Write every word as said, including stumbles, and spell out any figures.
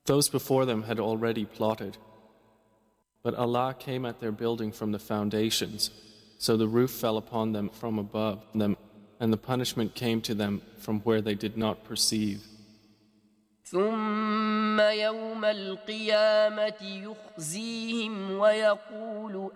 Those before them had already plotted. But Allah came at their building from the foundations, so the roof fell upon them from above them, and the punishment came to them from where they did not perceive. ثم يوم القيامة يخزيهم ويقول